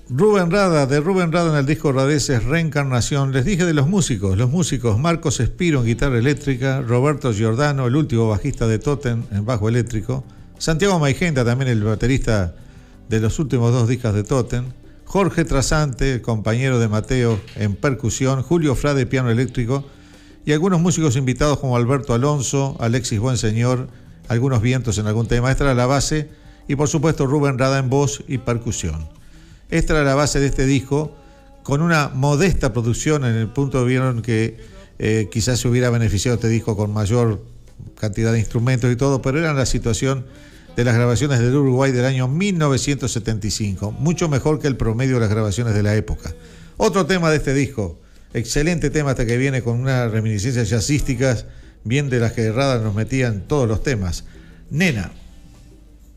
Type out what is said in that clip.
Rubén Rada, de Rubén Rada en el disco Radeces Reencarnación. Les dije de los músicos, Marcos Espiro en guitarra eléctrica, Roberto Giordano, el último bajista de Totem en bajo eléctrico, Santiago Maigenta, también el baterista de los últimos dos discos de Totem, Jorge Trasante, el compañero de Mateo en percusión, Julio Frade, piano eléctrico, y algunos músicos invitados como Alberto Alonso, Alexis Buenseñor, algunos vientos en algún tema. Esta era la base, y por supuesto Rubén Rada en voz y percusión. Esta era la base de este disco, con una modesta producción. En el punto vieron que quizás se hubiera beneficiado este disco con mayor cantidad de instrumentos y todo, pero era la situación de las grabaciones del Uruguay del año 1975, mucho mejor que el promedio de las grabaciones de la época. Otro tema de este disco, excelente tema, hasta que viene con unas reminiscencias jazzísticas, bien de las que Rada nos metía en todos los temas. Nena.